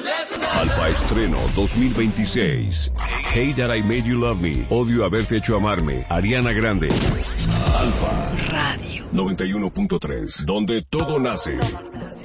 Alfa Estreno 2026. Hate That I Made You Love Me. Odio haberte hecho amarme. Ariana Grande. Alfa Radio 91.3, donde todo nace.